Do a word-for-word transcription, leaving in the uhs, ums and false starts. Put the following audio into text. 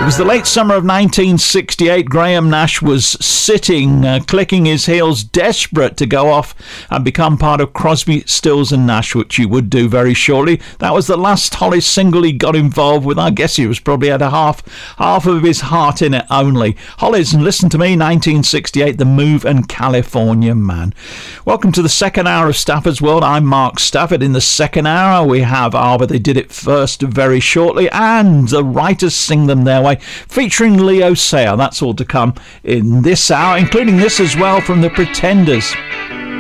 It was the late summer of nineteen sixty-eight. Graham Nash was sitting, uh, clicking his heels, desperate to go off and become part of Crosby, Stills and Nash, which he would do very shortly. That was the last Hollis single he got involved with. I guess he was probably had a half, half of his heart in it only. Hollis, and Listen to Me, nineteen sixty-eight, The Move and California Man. Welcome to the second hour of Stafford's World. I'm Mark Stafford. In the second hour, we have Ah, But They Did It First very shortly, and The Writers Sing Them Their Way, featuring Leo Sayer. That's all to come in this hour, including this as well from The Pretenders.